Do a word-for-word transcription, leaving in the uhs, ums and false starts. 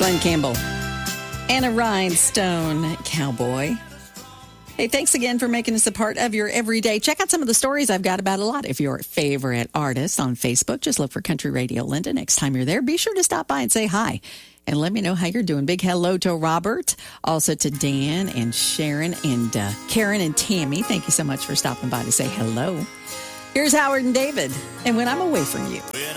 Glenn Campbell and a Rhinestone Cowboy. Hey, thanks again for making us a part of your everyday. Check out some of the stories I've got about a lot of your favorite artists on Facebook. Just look for Country Radio Linda. Next time you're there, be sure to stop by and say hi. And let me know how you're doing. Big hello to Robert, also to Dan and Sharon and uh, Karen and Tammy. Thank you so much for stopping by to say hello. Here's Howard and David. And when I'm away from you.